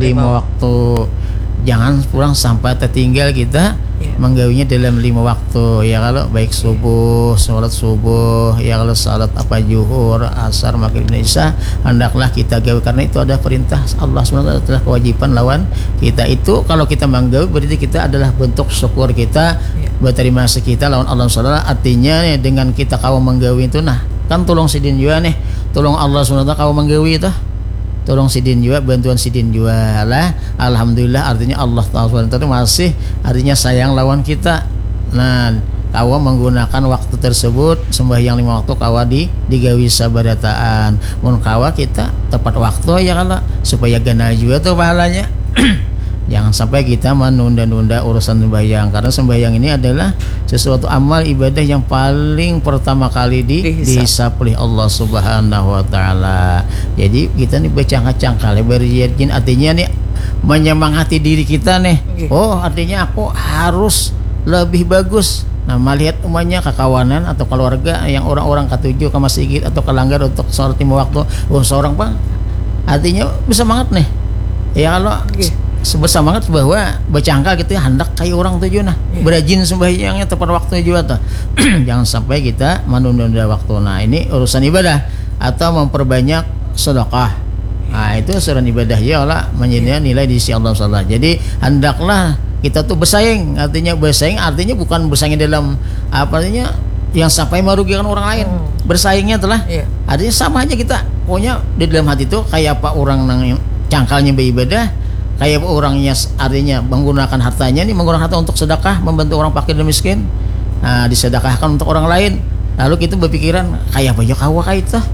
5 waktu. Jangan pulang sampai tertinggal kita menggawinya dalam 5 waktu. Ya kalau baik subuh, sholat subuh, ya kalau sholat zuhur, asar, maghrib, isya, hendaklah kita gawi karena itu ada perintah Allah SWT, adalah kewajiban lawan kita itu. Kalau kita menggawi berarti kita adalah bentuk syukur kita, berterima kasih kita lawan Allah SWT. Artinya dengan kita kau menggawi itu, nah kan tolong sidin juga nih, tolong Allah SWT kau menggawi itu, tolong sidin juga, bantuan sidin juga lah. Alhamdulillah, artinya Allah SWT masih artinya sayang lawan kita. Nah, kawa menggunakan waktu tersebut sembahyang 5 waktu kawa digawi sabarataan. Mun kawa kita tepat waktu ya kalau supaya gana juga tuh pahalanya. Jangan sampai kita menunda-nunda urusan sembahyang, karena sembahyang ini adalah sesuatu amal ibadah yang paling pertama kali dihisab oleh Allah Subhanahu wa taala. Jadi kita nih bercangkal-cangkal berjin, artinya nih menyemangati diri kita nih. Oh, artinya aku harus lebih bagus. Nah, melihat umatnya kekawanan atau keluarga yang orang-orang ketujuh ke masjid atau ke langgar untuk sholat 5 waktu, seorang bang, artinya bisa banget nih. Ya kalau sebesar banget bahwa bercangkal gitu ya, hendak kayak orang tujuh nah berajin sembahyangnya tepat waktunya juga tuh. Jangan sampai kita menunda-nunda waktu. Nah, ini urusan ibadah atau memperbanyak sedekah. Nah, itu urusan ibadah ya Allah, menjadi nilai di sisi Allah SWT. Jadi hendaklah kita tuh bersaing. Artinya bersaing artinya bukan bersaing dalam apa artinya yang sampai merugikan orang lain. Bersaingnya telah artinya sama aja kita. Pokoknya di dalam hati itu kayak apa orang yang cangkalnya beribadah, kayak orangnya artinya menggunakan hartanya nih, menggunakan harta untuk sedekah, membantu orang fakir dan miskin, nah, disedekahkan untuk orang lain. Lalu kita berpikiran kayak apa ya kawa kayak itu,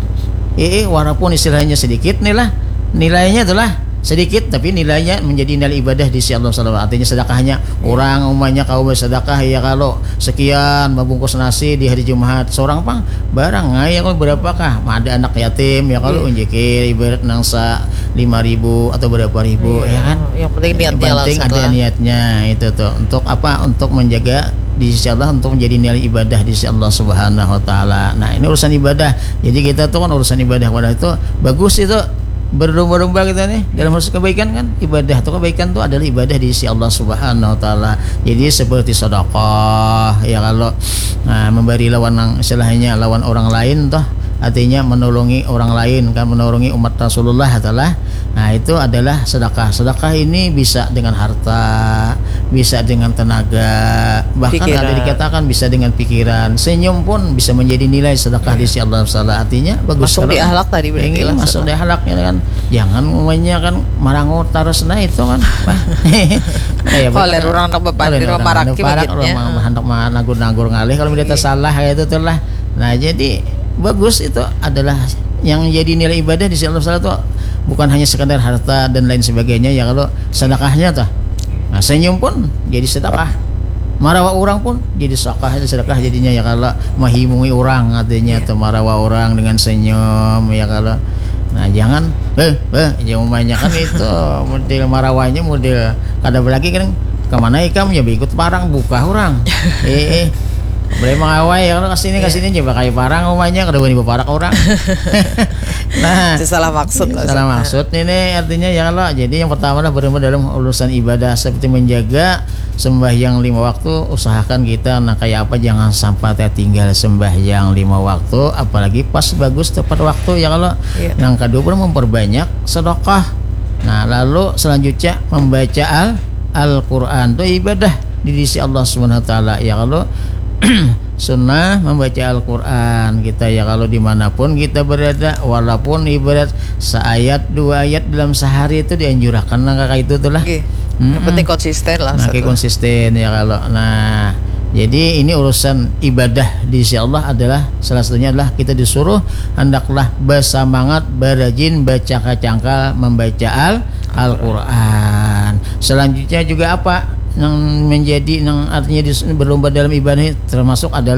walaupun istilahnya sedikit nih lah, nilainya itulah sedikit tapi nilainya menjadi nilai ibadah di sisi Allah SWT. Artinya sedekahnya orang umumnya kau bersedekah ya kalau sekian membungkus nasi di hari Jumat seorang pang barang ya kalau berapakah ada anak yatim ya kalau unjekir ibarat nangsa 5.000 atau berapa ribu ya kan, yang penting niatnya, yang penting ada niatnya itu tuh untuk apa, untuk menjaga di sisi Allah, untuk menjadi nilai ibadah di sisi Allah Subhanahu wa taala. Nah, ini urusan ibadah. Jadi kita tuh kan urusan ibadah pada itu bagus itu berlomba-lomba kita nih dalam urusan kebaikan kan. Ibadah atau kebaikan itu adalah ibadah di sisi Allah Subhanahu wa taala. Jadi seperti sedekah ya kalau memberi lawan istilahnya lawan orang lain toh, artinya menolongi orang lain kan, menolongi umat Rasulullah adalah, nah itu adalah sedekah. Sedekah ini bisa dengan harta, bisa dengan tenaga, bahkan pikiran. Ada dikatakan bisa dengan pikiran. Senyum pun bisa menjadi nilai sedekah di sisi Allah Subhanahu. Artinya bagus. Masuk di akhlak tadi berarti lah. Masuk di akhlaknya kan. Jangan umumnya kan marango tarasna itu kan. Kalau orang nak beban di rumah rakyat begitu. Hendak nagur-nagur ngalih kalau dia salah kayak itu tuh lah. Nah, jadi bagus itu adalah yang jadi nilai ibadah di sisi Allah itu bukan hanya sekadar harta dan lain sebagainya ya kalau sedekahnya tuh. Nah, senyum pun jadi sedekah, marawa orang pun jadi sedekah jadinya ya kalau mahimui orang artinya tuh marawa orang dengan senyum ya kalau. Nah, jangan jangan kebanyakan itu model marawanya model kada lagi kan kemana ikam ya ikut parang buka orang. Boleh mengawai ya kalau kesini coba kayak parang umumnya kada boleh parak orang. Nah, salah maksud lah. Salah maksud ini artinya ya kalau jadi yang pertama lah benar-benar dalam urusan ibadah seperti menjaga sembahyang 5 waktu, usahakan kita nah kayak apa jangan sampai tertinggal sembahyang 5 waktu, apalagi pas bagus tepat waktu ya kalau. Yang kedua memperbanyak sedekah. Nah, lalu selanjutnya membaca Al-Qur'an itu ibadah di sisi Allah Subhanahu wa taala ya kalau. Sunnah membaca Al-Quran kita ya kalau dimanapun kita berada, walaupun ibarat seayat 2 ayat dalam sehari itu dianjurkan lah kayak itu tuh lah. Yang penting konsisten lah. Nah, konsisten ya kalau. Nah, jadi ini urusan ibadah di sisi Allah adalah salah satunya adalah kita disuruh hendaklah bersemangat berajin baca kacangkal membaca Al-Quran. Selanjutnya juga apa? Yang menjadi yang artinya berlomba dalam ibadah termasuk adalah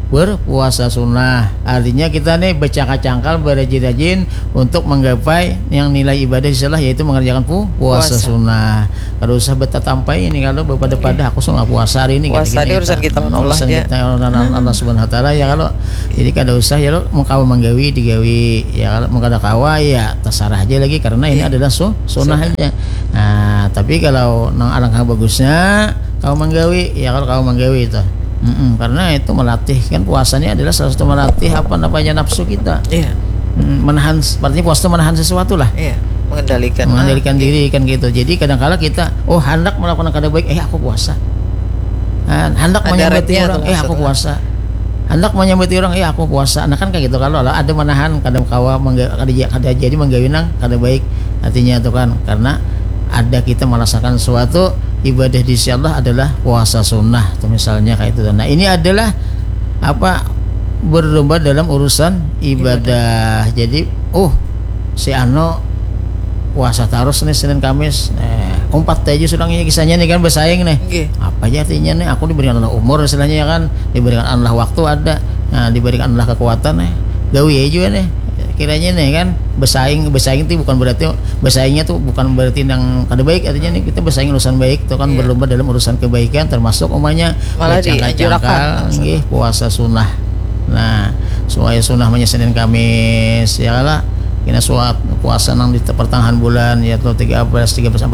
berpuasa sunnah. Artinya kita nih bercangkal-cangkal, berrajin-rajin untuk menggapai yang nilai ibadah salah, yaitu mengerjakan puasa sunnah. Kalau usah betatampai ini kalau pada aku sunnah puasa hari ini. Puasa ini urusan kita Allah ya. Allah Subhanahu Wa Taala ya kalau. Jadi kada usah ya lo mengkawa menggawi digawi ya kalau mengkada kawa ya terserah aja lagi karena ini adalah sunnah aja. Nah tapi kalau nang alangkah bagusnya kau menggawi ya kalau kau menggawi itu. Karena itu melatih kan puasanya adalah salah satu melatih apa namanya nafsu kita. Iya. Menahan, artinya puasa itu menahan sesuatu lah. Iya. Mengendalikan diri kan gitu. Jadi kadang-kala kita hendak melakukan kada baik, aku puasa. Hendak menyambati orang, aku puasa. Hendak menyambati orang, aku puasa. Nah kan kayak gitu kalau ada menahan kadang kawa kada jadi menggawinang kada baik. Artinya itu kan karena ada kita merasakan suatu ibadah di sisi Allah adalah puasa sunnah atau misalnya kayak itu. Nah ini adalah apa berlomba dalam urusan ibadah. Jadi si Ano puasa terus nih Senin Kamis 4 aja sudah kisahnya nih kan bersaing nih. Apa aja artinya nih aku diberikan Allah umur istilahnya ya kan, diberikan Allah waktu ada, diberikan Allah kekuatan nih gawi aja juga nih kiranya nih kan bersaing itu bukan berarti bersaingnya tuh bukan berarti yang kada baik, artinya nih kita bersaing urusan baik itu kan berlomba dalam urusan kebaikan termasuk umumnya cangkal puasa sunnah. Nah supaya sunnah Senin Kamis ya lah kena puasa nang di pertengahan bulan ya tuh 13, 14, 15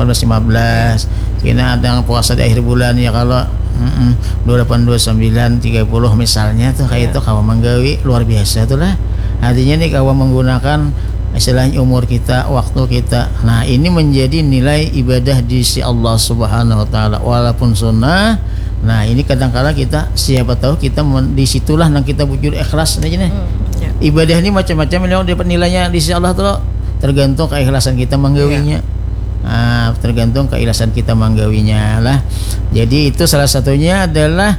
kena ada yang puasa di akhir bulan ya kalau 28, 29, 30 misalnya tuh kayak itu kawan menggawi luar biasa tuh lah. Artinya nih kawan menggunakan istilahnya umur kita, waktu kita. Nah ini menjadi nilai ibadah di sisi Allah Subhanahu Wa Taala walaupun sunnah. Nah ini kadang-kala kita siapa tahu kita disitulah yang kita bujur ikhlas aja nih. Ibadah ini macam-macam yang dapat nilainya di sisi Allah tuh tergantung keikhlasan kita menggawinya. Tergantung keikhlasan kita menggawinya lah. Jadi itu salah satunya adalah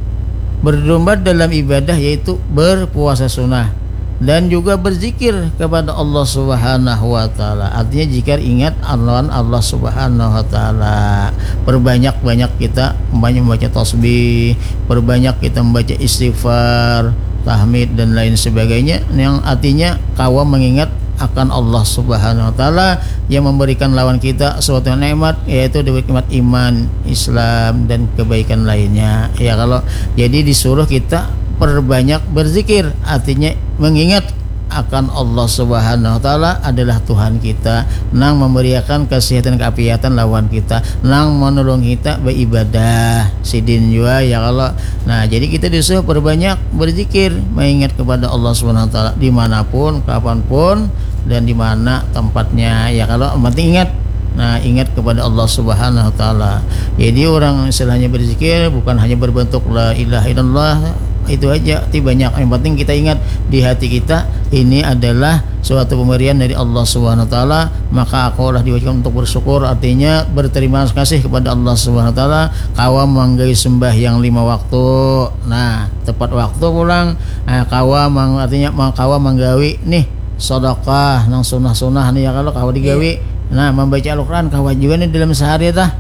berlomba dalam ibadah yaitu berpuasa sunnah dan juga berzikir kepada Allah Subhanahu Wa Taala. Artinya jika ingat Allah Subhanahu Wa Taala, perbanyak-banyak kita membaca tasbih, perbanyak kita membaca istighfar, tahmid dan lain sebagainya yang artinya kawan mengingat akan Allah Subhanahu Wa Taala yang memberikan lawan kita suatu nikmat yaitu nikmat iman, Islam dan kebaikan lainnya. Ya kalau jadi disuruh kita perbanyak berzikir artinya mengingat akan Allah Subhanahu Wa Taala adalah Tuhan kita nang memberikan kesehatan keapiatan lawan kita nang menolong kita beribadah sidin juga ya kalau. Nah jadi kita disuruh perbanyak berzikir mengingat kepada Allah Subhanahu Wa Taala dimanapun kapanpun dan di mana tempatnya ya kalau penting ingat. Nah ingat kepada Allah Subhanahu Wa Taala. Jadi orang istilahnya berzikir bukan hanya berbentuk la ilaha illallah itu aja, tapi banyak. Yang penting kita ingat di hati kita ini adalah suatu pemberian dari Allah Subhanahu Wa Taala, maka aku lah diwajibkan untuk bersyukur, artinya berterima kasih kepada Allah Subhanahu Wa Taala. Kawa menggawi sembah yang 5 waktu. Nah tepat waktu pulang. Artinya kawa menggawi nih sedekah nang sunah-sunah nih ya kalau kawa digawi. Nah membaca Al-Quran kawan juga nih dalam sehari tah.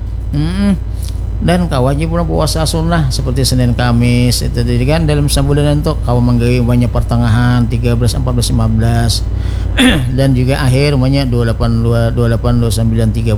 Dan kawannya pun puasa sunnah seperti Senin Kamis itu jadi kan dalam sebulan itu kawan menggawi banyak pertengahan 13, 14, 15 dan juga akhir banyak 28, 29,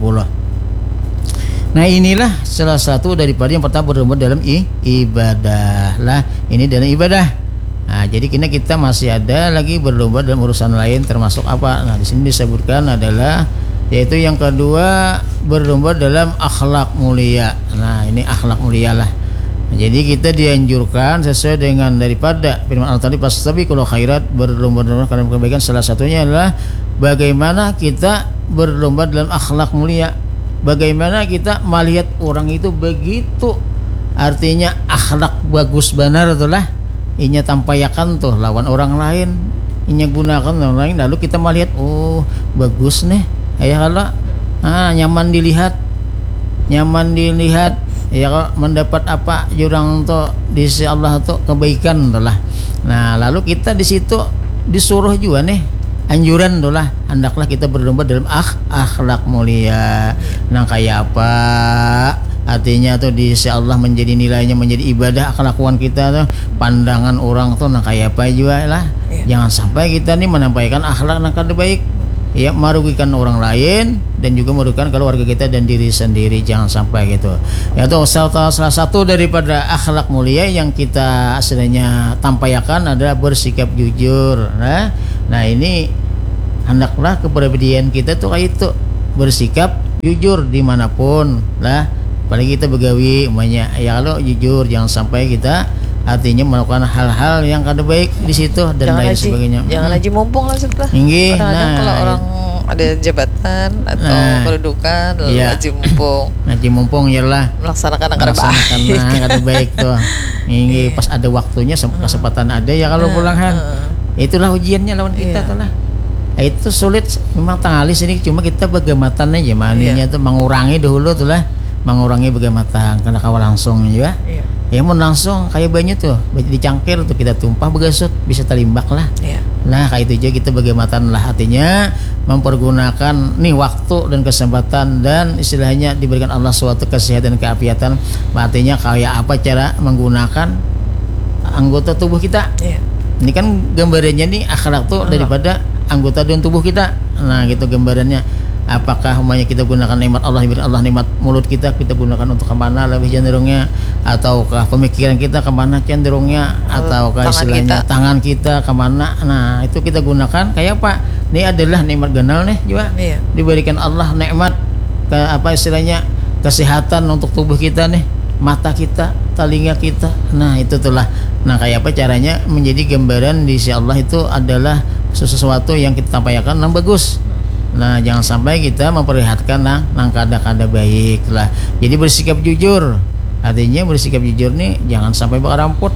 30. Nah inilah salah satu daripada yang pertama berlomba dalam ibadah lah. Ini dalam ibadah. Nah jadi kita masih ada lagi berlomba dalam urusan lain termasuk apa? Nah di sini disebutkan adalah yaitu yang kedua berlomba dalam akhlak mulia. Nah ini akhlak mulia lah. Jadi kita dianjurkan sesuai dengan daripada firman Allah tadi fastabiqul khairat, berlomba dalam kebaikan. Salah satunya adalah bagaimana kita berlomba dalam akhlak mulia. Bagaimana kita melihat orang itu begitu artinya akhlak bagus benar itulah inya tampayakan tuh lawan orang lain, inya gunakan orang lain, lalu kita melihat bagus nih ya kalau nyaman dilihat ya kalau mendapat apa jurang tuh di sisi Allah tuh kebaikan lah. Nah lalu kita di situ disuruh juga nih anjuran tuh lah hendaklah kita berlomba dalam akhlak mulia. Nah kayak apa artinya tuh di sisi Allah menjadi nilainya, menjadi ibadah kelakuan kita tuh, pandangan orang tuh nah kayak apa juga lah. Jangan sampai kita nih menampaikan akhlak yang kada baik, ya merugikan orang lain dan juga merugikan keluarga kita dan diri sendiri. Jangan sampai gitu. Ya tuh salah satu daripada akhlak mulia yang kita sebenarnya tampaikan adalah bersikap jujur. Nah ini hendaklah kepribadian kita tuh kayak itu, bersikap jujur dimanapun lah. Apalagi kita begawi umumnya, ya kalau jujur jangan sampai kita artinya melakukan hal-hal yang kada baik di situ dan lain sebagainya. Jangan aja mumpung lah setelah. Nah, kalau orang ada jabatan atau kedudukan lalu aja mumpung. Aji mumpung yalah melaksanakan kada baik tuh. Pas ada waktunya kesempatan ada ya kalau pulangan. Itulah ujiannya lawan kita tuh lah. Itu sulit memang tangalis ini, cuma kita bagaimana aja maninya tuh mengurangi dulu tuh lah, mengurangi bagaimana karena kawal langsung juga. Ya mau langsung kayak banyak tuh dicangkir tuh kita tumpah begasut bisa terlimbak lah. Nah kayak itu aja kita bagaimana lah, artinya mempergunakan nih waktu dan kesempatan dan istilahnya diberikan Allah suatu kesehatan keafiatan. Artinya kayak apa cara menggunakan anggota tubuh kita. Ini kan gambarannya nih akhlak tuh daripada anggota dan tubuh kita. Nah gitu gambarannya. Apakah umpamanya kita gunakan nikmat Allah, nikmat mulut kita gunakan untuk kemana lebih cenderungnya, ataukah pemikiran kita kemana cenderungnya, ataukah istilahnya tangan kita kemana. Nah itu kita gunakan kayak apa. Ini adalah nikmat ganal nih juga diberikan Allah, nikmat apa istilahnya kesehatan untuk tubuh kita nih, mata kita, telinga kita. Nah itu itulah. Nah kayak apa caranya menjadi gambaran di sisi Allah itu adalah sesuatu yang kita sampaikan yang bagus. Nah jangan sampai kita memperlihatkan nang kada baik lah. Jadi bersikap jujur, artinya bersikap jujur nih jangan sampai bakar ramput.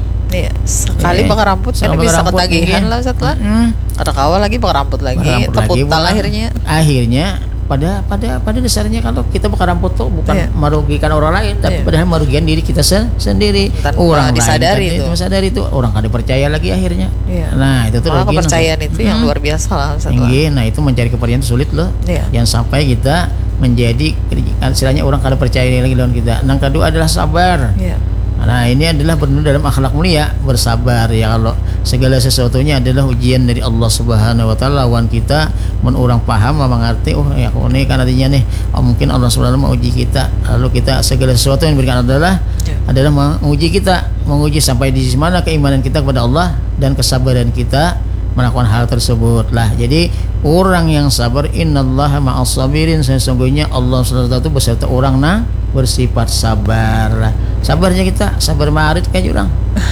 Sekali bakar ramput kan bisa ketagihan lah setelah. Ada kawal lagi bakar ramput lagi, teputal akhirnya pada dasarnya kalau kita bakar ramput tuh bukan merugikan orang lain, tapi padahal merugikan diri kita sendiri. Orang disadari itu. Disadari itu orang kada percaya lagi akhirnya. Nah itu tuh kepercayaan itu yang luar biasa lah setelah. Nah itu mencari kepercayaan sulit loh. Yang sampai kita menjadi istilahnya orang kada percaya lagi lawan kita. Yang kedua adalah sabar. Nah ini adalah penuh dalam akhlak mulia, bersabar ya. Kalau segala sesuatunya adalah ujian dari Allah Subhanahu Wa Taala, lawan kita orang paham mengerti, oh ya ini kan artinya nih mungkin Allah Subhanahu mau uji kita, lalu kita segala sesuatu yang diberikan adalah menguji kita, menguji sampai di mana keimanan kita kepada Allah dan kesabaran kita melakukan hal tersebut lah. Jadi orang yang sabar, innallaha ma'as sabirin, sesungguhnya Allah SWT itu beserta orang bersifat sabar. Sabarnya kita sabar ma'arid kayak orang.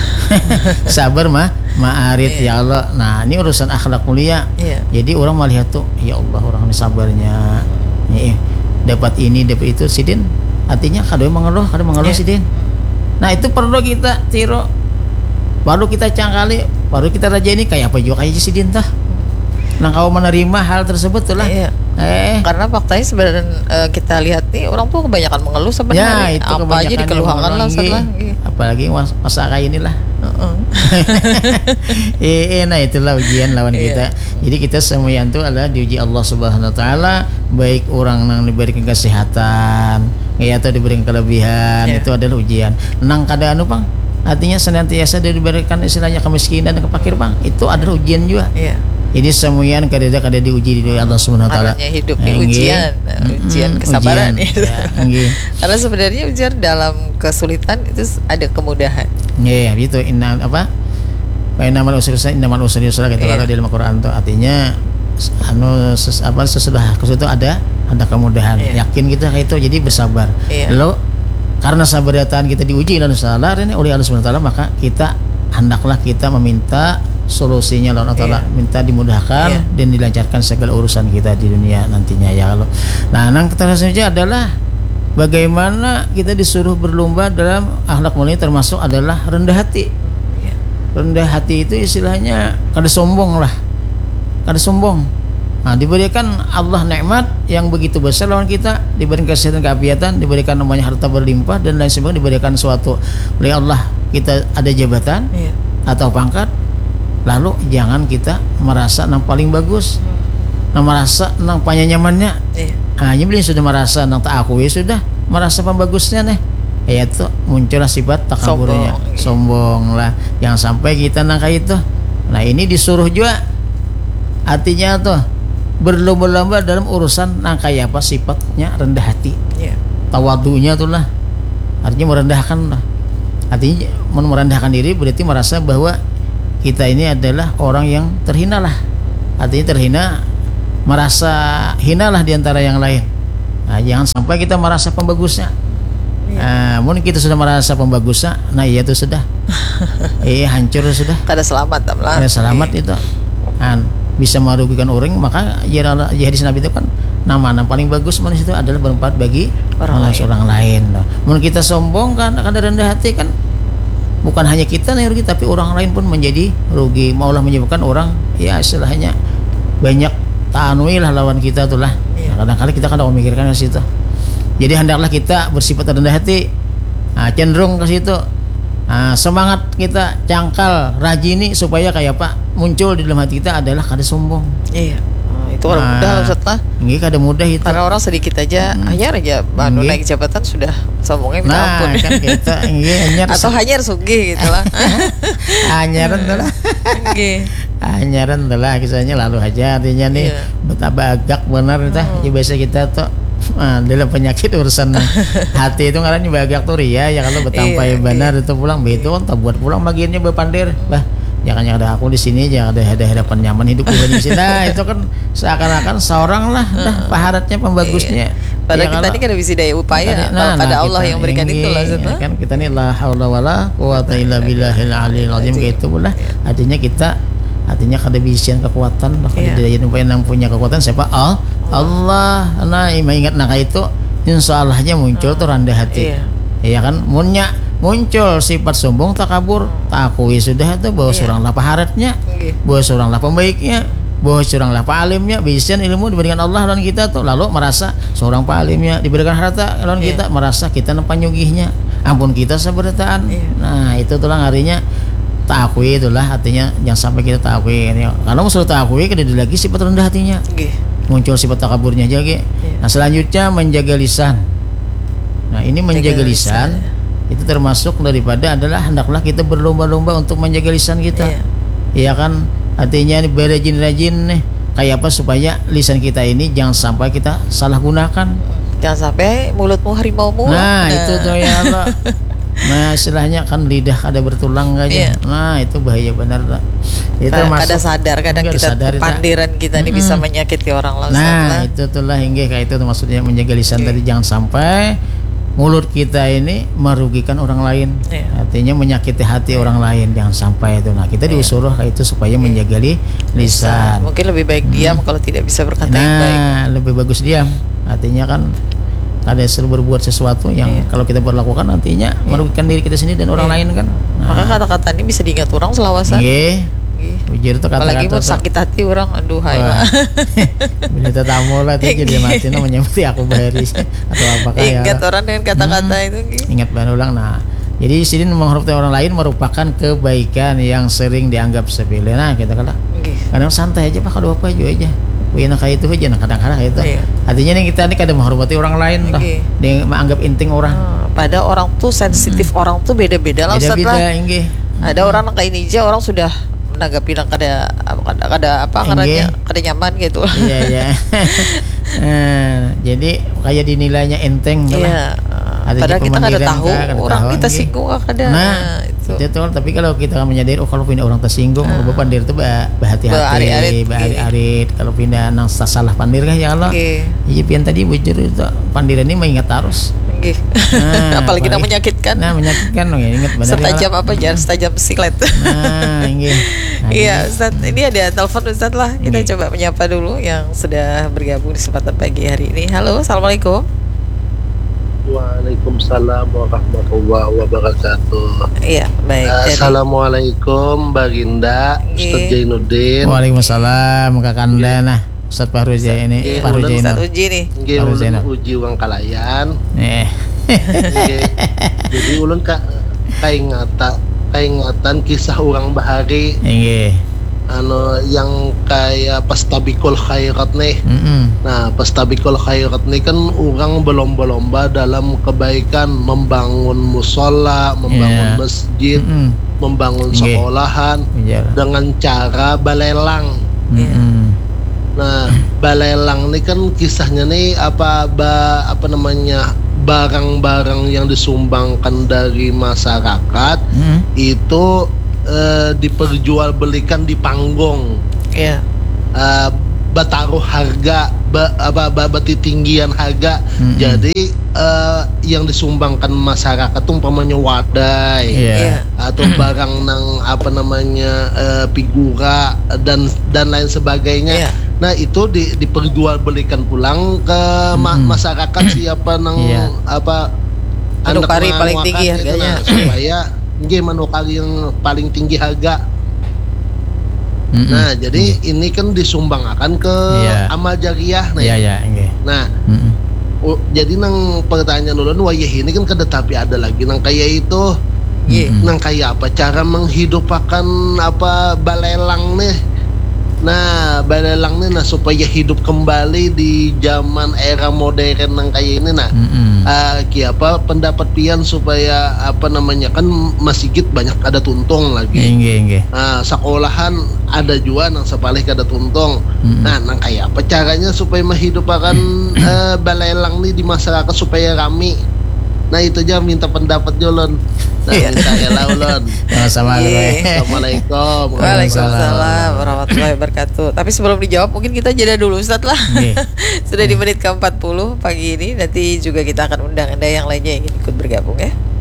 Sabar ma'arid ya Allah. Nah ini urusan akhlak mulia. Jadi orang melihat tuh ya Allah orang ini sabarnya, dapat ini dapat itu sidin, artinya kada mengeluh sidin. Nah itu perlu kita tiru, baru kita cangkali, baru kita rajani kayak apa juga kayak sidin tah. Nah kau menerima hal tersebut tuh lah. Karena faktanya sebenarnya kita lihat nih orang tuh kebanyakan mengeluh sebenarnya. Apa aja dikeluhkan lah setelah. Apalagi masa kayak inilah. Nah itulah ujian lawan kita. Jadi kita semuanya itu adalah diuji Allah Subhanahu Wa Taala, baik orang yang diberikan kesehatan, atau diberikan kelebihan, itu adalah ujian. Nang kada anu Bang, artinya senantiasa diberikan istilahnya kemiskinan dan kepakir Bang, itu adalah ujian juga. Jadi semuanya kada diuji di Allah Subhanahu Wa Taala. Hidup di ujian kesabaran itu. Karena sebenarnya ujian dalam kesulitan itu ada kemudahan. Gitu. Innamal usri yusra gitu kalau di dalam Al-Qur'an itu artinya sesudah kesulitan ada kemudahan. Yakin kita itu jadi bersabar. Lalu karena sabaratan kita diuji dan salah oleh Allah Subhanahu Wa Taala, maka kita hendaklah kita meminta solusinya Allah Ta'ala, minta dimudahkan dan dilancarkan segala urusan kita di dunia nantinya ya Allah. Nah yang terakhir adalah bagaimana kita disuruh berlomba dalam akhlak mulia, termasuk adalah rendah hati. Rendah hati itu istilahnya kada sombong lah, kada sombong. Nah diberikan Allah nikmat yang begitu besar lawan kita, diberikan kesehatan keafiatan, diberikan namanya harta berlimpah dan lain sebagainya, diberikan suatu oleh Allah, kita ada jabatan atau pangkat. Lalu jangan kita merasa nang paling bagus, nang merasa nang paling nyamannya. Hanya beli sudah merasa nang tak aku sudah merasa pembagusnya nih. yaitu muncullah sifat takaburnya, sombong lah. Jangan sampai kita nangka itu. Nah ini disuruh juga, artinya tuh berlomba-lomba dalam urusan nangka apa sifatnya rendah hati, tawadunya tuh lah, artinya merendahkan lah. Artinya merendahkan diri berarti merasa bahwa kita ini adalah orang yang terhina lah, artinya terhina, merasa hina lah diantara yang lain. Nah, jangan sampai kita merasa pembagusnya. Mungkin kita sudah merasa pembagusnya, nah iya itu sudah, hancur sudah. Kada selamat lah. Kada selamat itu, bisa merugikan orang. Maka ya hadis Nabi itu kan nama paling bagus manusia itu adalah bermanfaat bagi orang lain. Mungkin kita sombong kan, ada rendah hati kan, bukan hanya kita yang rugi, tapi orang lain pun menjadi rugi. Maulah menyebabkan orang ya istilahnya banyak tanwi lah lawan kita tuh lah. Kadang-kadang kita kadang memikirkan ke situ. Jadi hendaklah kita bersifat rendah hati, cenderung ke situ. Semangat kita cangkal, rajini supaya kayak apa muncul di dalam hati kita adalah kada sombong. Iya. Itu orang mudah Ustaz lah. Nggih kada mudah itu. Karena orang sedikit aja hanyar aja naik jabatan sudah sombongnya minta ampun. Kan kita hanyar atau hanyar sugih gitu lah. Hanyaran tuh lah. Nggih. Hanyaran tuh lah kisahnya lalu aja artinya nih betapa agak benar kita. Ya biasa kita tuh dalam penyakit urusan hati itu ngarannya bagak tuh ria ya kalau betampai benar itu pulang begitu kan buat pulang bagiannya berpandir bah jangan ada aku di sini jangan ada hadapan nyaman hidup gue di sini. Nah itu kan seakan-akan seorang lah paharatnya pembagusnya. Padahal kita ini kan bisa daya upaya pada Allah yang berikan itu lah kan kita ini la haula wala quwata illa billahil aliyil azim gitu pula. Artinya kada bisa kekuatan, kada upaya yang punya kekuatan siapa? Allah. Nah ingat naka itu insya Allahnya muncul tuh rendah hati. Ya kan muncul sifat sombong takabur takui sudah itu bahwa seorang lah paharatnya, bahwa seorang lah pembaiknya, bahwa seorang lah palimnya, bisa ilmu diberikan Allah lawan kita tuh lalu merasa seorang palimnya diberikan harta lawan kita merasa kita nepanyugihnya, ampun kita sabarataan. Nah itu tuh ngarinya takui itulah artinya jangan sampai kita takui. Kalau sudah takui kada lagi sifat rendah hatinya. Muncul sifat takaburnya aja. Nah selanjutnya menjaga lisan. Nah ini menjaga lisan itu termasuk daripada adalah hendaklah kita berlomba-lomba untuk menjaga lisan kita. Iya kan artinya berajin-rajin nih kayak apa supaya lisan kita ini jangan sampai kita salah gunakan. Jangan sampai mulutmu harimaumu. Nah itu tuh ya Allah. Nah istilahnya kan lidah kada bertulang aja. Nah itu bahaya benar lah. Itu kada sadar kadang kita pandiran kita ini bisa menyakiti orang lain. Nah itu tuh lah hingga kayak itu maksudnya menjaga lisan tadi jangan sampai mulut kita ini merugikan orang lain. Artinya menyakiti hati orang lain jangan sampai itu. Nah kita disuruh kayak itu supaya menjaga lisan. Mungkin lebih baik diam kalau tidak bisa berkata yang baik. Nah lebih bagus diam. Artinya kan ada selalu berbuat sesuatu yang kalau kita berlakukan nantinya merugikan diri kita sendiri dan orang lain kan. Maka kata-kata ini bisa diingat orang selawasan. Ujir itu kata-kata. Apalagi mau sakit hati orang, aduh hai. Bila tetamu lah dia jadi mati namanya mati aku baris atau apakah ya. Ingat orang dengan kata-kata itu. Ingat bahan ulang. Nah jadi di sini menghormati orang lain merupakan kebaikan yang sering dianggap sepele. Nah kita kata kadang santai aja pak kalau apa aja. Wina kayak itu aja, kadang-kadang kayak itu. Artinya nih kita ini kadang menghormati orang lain lah, dia menganggap inting orang. Pada orang tuh sensitif orang tuh beda-beda lah Ustaz lah. Ada orang kayak ini aja orang sudah menanggapi yang kada karena kada nyaman gitu. Iya. Jadi kayak dinilainya enteng lah. Padahal kita kada tahu orang kita singgung kada. Nah itu tapi kalau kita menyadari kalau pindah orang tersinggung pandir itu berhati-hati bahari-hari kalau pindah nang salah pandir kah ya Allah. Iya pian tadi bujur itu pandiran ini mengingat harus. Apalagi yang menyakitkan. Nah menyakitkan ingat benar. Setajam apa jangan setajam siklet. Nah iya Ustaz ini ada telepon Ustaz lah kita coba menyapa dulu yang sudah bergabung di kesempatan pagi hari ini. Halo assalamualaikum. Waalaikumsalam warahmatullahi wabarakatuh. Iya, baik. Assalamualaikum Baginda, Ustaz Jainuddin. Waalaikumsalam Kakanda nah. Ustaz Fahru ini, Fahru Ustaz Uji nih. Nggih, uji wang kalayan. Jadi ulun kaingatan kisah orang bahari. Nggih. yang kayak pastabikul khairat nih. Nah, pastabikul khairat nih kan orang berlomba-lomba dalam kebaikan, membangun musola, membangun masjid, membangun sekolahan dengan cara balelang. Nah, balelang ini kan kisahnya nih apa namanya, barang-barang yang disumbangkan dari masyarakat itu diperjualbelikan di panggung. Bataruh harga, tinggian harga. Jadi yang disumbangkan masyarakat tuh umpamanya wadai atau barang nang figura dan lain sebagainya. Nah, itu diperjualbelikan pulang ke masyarakat siapa nang manukari paling tinggi harganya, supaya manukari yang paling tinggi harga. Nah, jadi ini kan disumbangkan ke amal jariah nih. Nah, jadi nang pertanyaan ulun wayah ini kan tapi ada lagi nang kayak itu. Nang kayak apa cara menghidupkan balelang nih. Nah, balelang nih supaya hidup kembali di zaman era modern nang kayak ini. Nah, pendapat pian supaya kan masjid banyak ada tuntung lagi. Nah, sekolahan ada juga nang sepalih kada tuntung. Nah, nang kayak apa caranya supaya menghidupkan balelang nih di masyarakat supaya rame. Nah, itu aja minta pendapat Jolon. Nah, minta Ulun. Assalamualaikum. Waalaikumsalam warahmatullahi wabarakatuh. Tapi sebelum dijawab mungkin kita jeda dulu Ustadz lah. Sudah di menit ke-40 pagi ini. Nanti juga kita akan undang Anda yang lainnya yang ingin ikut bergabung ya.